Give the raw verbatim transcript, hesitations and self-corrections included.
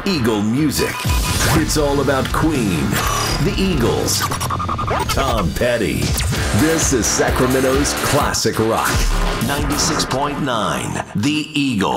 Eagle music. It's all about Queen, the Eagles, Tom Petty. This is Sacramento's classic rock. ninety-six point nine, The Eagle.